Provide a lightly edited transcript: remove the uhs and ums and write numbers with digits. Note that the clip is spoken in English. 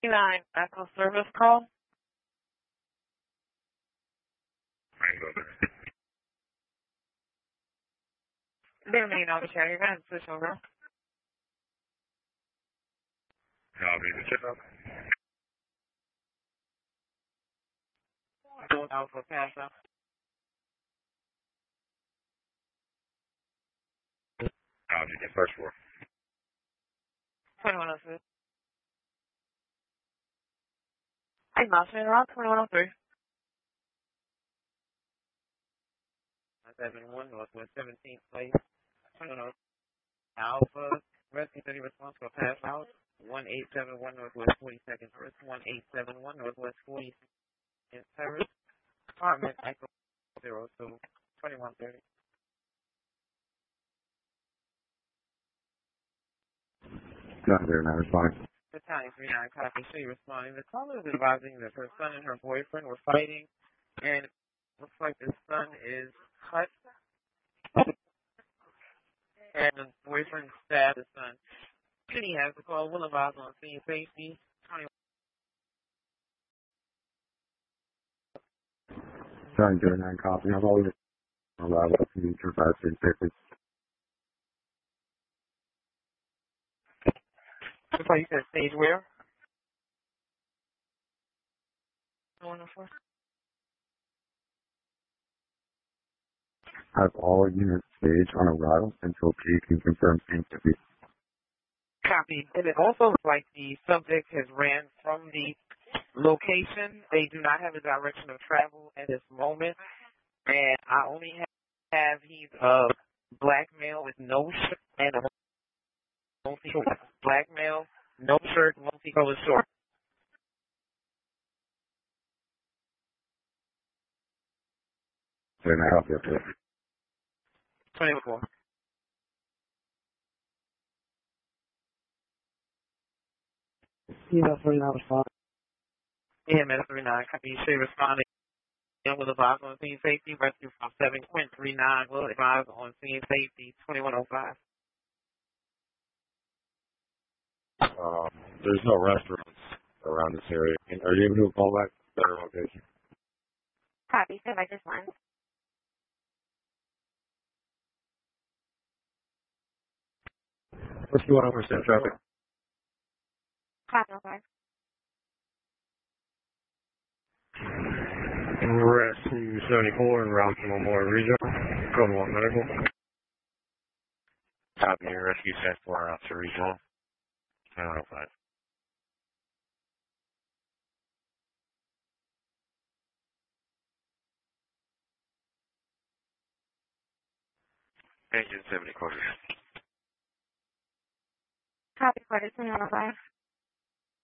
9 Echo Service call. They remain on the channel. You're going to switch over. Copy the chip up. Go Alpha Pass out. Copy the first floor. 2106. Hey, Mountain around 2103. 71 Northwest 17th Place. 2103. Alpha Rescue City response for pass out. 1871 Northwest 42nd First. 1871 Northwest 42nd Terrace. Apartment Echo 02 2130. Got there, now responding. Battalion 39 copy. She responding. The caller is advising that her son and her boyfriend were fighting, and it looks like the son is cut, and the boyfriend stabbed the son. He has the call. Will advise on scene safety. 21. Sorry, 09 copy. I've always allowed us to use your 536. Looks like you said stage where? 104. Have all units staged on arrival until P can confirm scene safety. Copy. And it also looks like the subject has ran from the location. They do not have a direction of travel at this moment. And I only have he's a black male with no shirt and a multi-short. Black male, no shirt, multicolored short. Then I help you up to it. 24. EMS 39 respond. EMS 39, copy. She responding. Will advise on scene safety. Rescue from 7.39 will advise on scene safety. 2105. There's no restaurants around this area. Are you able to call back better location? Copy. So I just won. What's going on with that traffic? Copy. Okay. Rescue 74 and Route to Memorial Regional. Code 1 Medical. Copy, Rescue 74 Route to Regional. 1005. Engine 70 quarters. Copy. Quarter 2105.